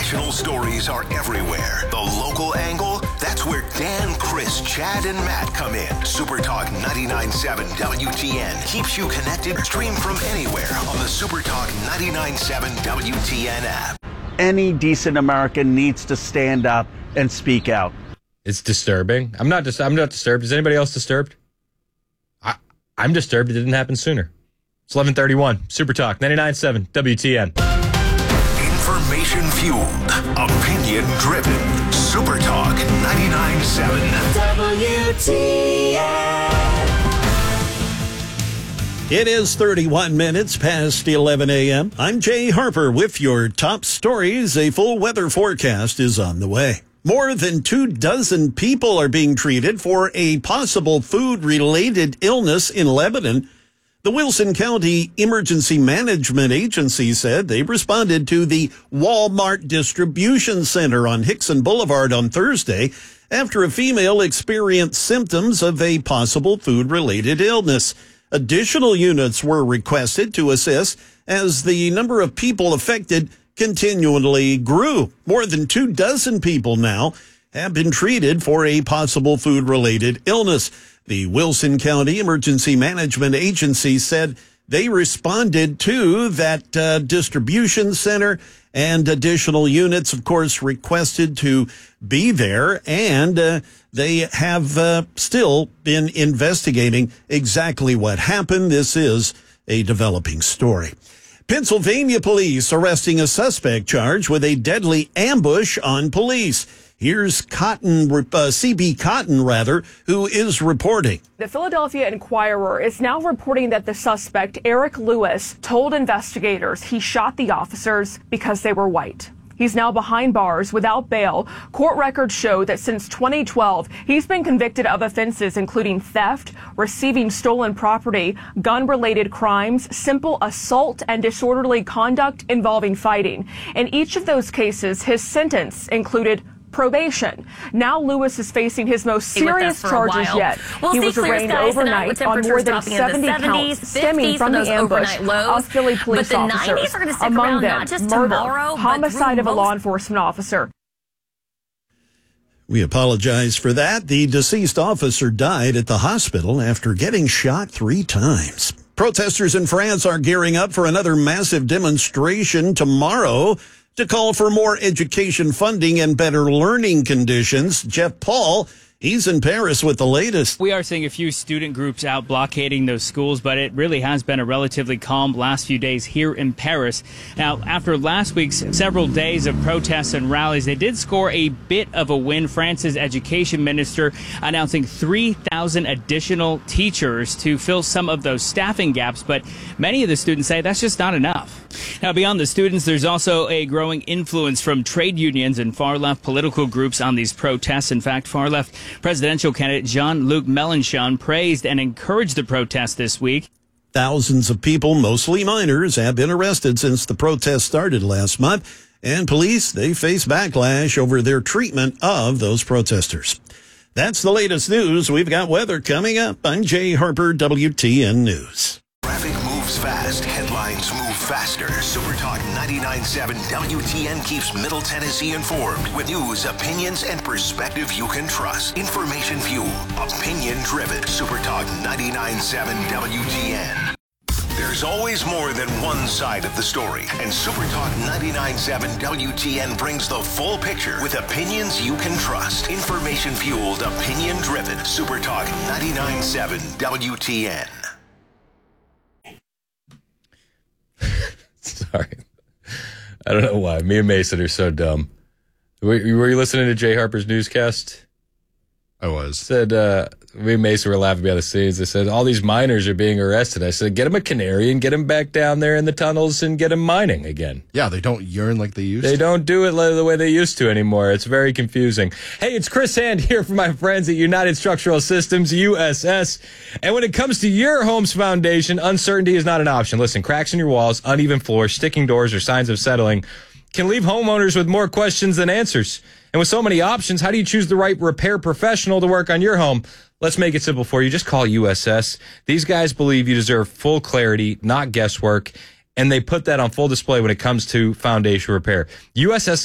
National stories are everywhere. The local angle, that's where Dan, Chris, Chad, and Matt come in. Super Talk 99.7 WTN keeps you connected. Stream from anywhere on the Super Talk 99.7 WTN app. Any decent American needs to stand up and speak out. It's disturbing. I'm not disturbed. Is anybody else disturbed? I'm disturbed it didn't happen sooner. It's 11:31. Super Talk 99.7 WTN. Information fueled, opinion driven. Super Talk 99.7 WTN. It is 31 minutes past 11 a.m. I'm Jay Harper with your top stories. A full weather forecast is on the way. More than 24 people are being treated for a possible food-related illness in Lebanon. The Wilson County Emergency Management Agency said they responded to the Walmart Distribution Center on Hickson Boulevard on Thursday after a female experienced symptoms of a possible food-related illness. Additional units were requested to assist as the number of people affected continually grew. More than 24 people now have been treated for a possible food-related illness. The Wilson County Emergency Management Agency said they responded to that distribution center, and additional units, of course, requested to be there, and they have still been investigating exactly what happened. This is a developing story. Pennsylvania police arresting a suspect charged with a deadly ambush on police. Here's CB Cotton, who is reporting. The Philadelphia Inquirer is now reporting that the suspect, Eric Lewis, told investigators he shot the officers because they were white. He's now behind bars without bail. Court records show that since 2012, he's been convicted of offenses including theft, receiving stolen property, gun-related crimes, simple assault, and disorderly conduct involving fighting. In each of those cases, his sentence included probation. Now Lewis is facing his most serious charges yet. He was arraigned overnight on more than 70 counts stemming from the ambush of Philly police officers. Among them, murder, homicide of a law enforcement officer. We apologize for that. The deceased officer died at the hospital after getting shot 3 times. Protesters in France are gearing up for another massive demonstration tomorrow to call for more education funding and better learning conditions. Jeff Paul, he's in Paris with the latest. We are seeing a few student groups out blockading those schools, but it really has been a relatively calm last few days here in Paris. Now, after last week's several days of protests and rallies, they did score a bit of a win. France's education minister announcing 3,000 additional teachers to fill some of those staffing gaps, but many of the students say that's just not enough. Now, beyond the students, there's also a growing influence from trade unions and far-left political groups on these protests. In fact, far-left presidential candidate Jean-Luc Mélenchon praised and encouraged the protests this week. Thousands of people, mostly minors, have been arrested since the protests started last month, and police, they face backlash over their treatment of those protesters. That's the latest news. We've got weather coming up. I'm Jay Harper, WTN News. Traffic moves fast. Headlines move faster. Super Talk 99.7 WTN keeps Middle Tennessee informed with news, opinions, and perspective you can trust. Information fueled, opinion driven. Super Talk 99.7 WTN. There's always more than one side of the story, and Super Talk 99.7 WTN brings the full picture with opinions you can trust. Information fueled, opinion driven. Super Talk 99.7 WTN. Sorry. I don't know why. Me and Mason are so dumb. Were you listening to Jay Harper's newscast? I was. Said, me and Mason were laughing behind the scenes. They said, all these miners are being arrested. I said, get them a canary and get them back down there in the tunnels and get them mining again. Yeah, they don't yearn like they used to. They don't do it the way they used to anymore. It's very confusing. Hey, it's Chris Hand here for my friends at United Structural Systems, USS. And when it comes to your home's foundation, uncertainty is not an option. Listen, cracks in your walls, uneven floors, sticking doors, or signs of settling can leave homeowners with more questions than answers. And with so many options, how do you choose the right repair professional to work on your home? Let's make it simple for you. Just call USS. These guys believe you deserve full clarity, not guesswork, and they put that on full display when it comes to foundation repair. USS